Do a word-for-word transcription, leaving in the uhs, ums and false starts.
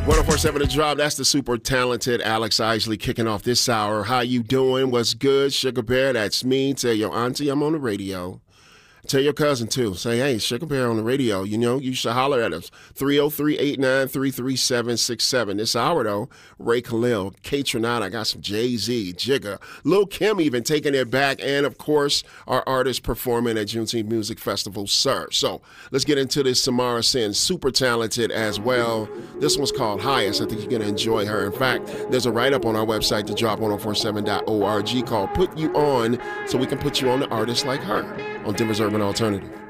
one oh four point seven The Drop. That's the super talented Alex Isley kicking off this hour. How you doing? What's good? Sugar Bear, that's me. Tell your auntie I'm on the radio. Tell your cousin, too. Say, hey, Sugar Bear on the radio. You know, you should holler at us. three oh three, eight nine three, three seven six seven. This hour, though, Ray Khalil, K-Tronada, I got some Jay-Z, Jigga, Lil' Kim even taking it back, and, of course, our artists performing at Juneteenth Music Festival, Sir. So let's get into this. Samara Sin, super talented as well. This one's called Highest. I think you're going to enjoy her. In fact, there's a write-up on our website, the drop ten forty-seven dot org, called Put You On, so we can put you on the artist like her on Denver's Urban Alternative.